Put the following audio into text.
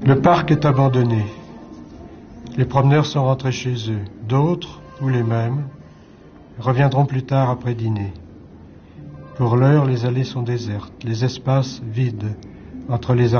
Le parc est abandonné. Les promeneurs sont rentrés chez eux. D'autres, ou les mêmes, reviendront plus tard après dîner. Pour l'heure, les allées sont désertes, les espaces vides entre les